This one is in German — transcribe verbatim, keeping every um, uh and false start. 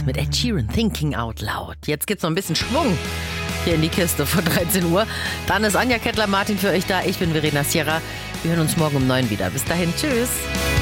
mit Ed Sheeran, Thinking Out Loud. Jetzt gibt's noch ein bisschen Schwung hier in die Kiste vor dreizehn Uhr. Dann ist Anja Kettler-Martin für euch da. Ich bin Verena Sierra. Wir hören uns morgen um neun wieder. Bis dahin, tschüss.